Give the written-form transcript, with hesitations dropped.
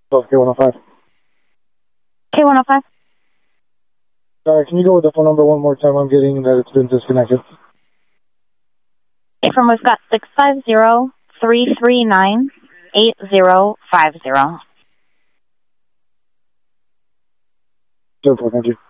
Oh, K105. K105. Sorry, can you go with the phone number one more time? I'm getting that it's been disconnected. From we've got 650-339-8050. Thank you.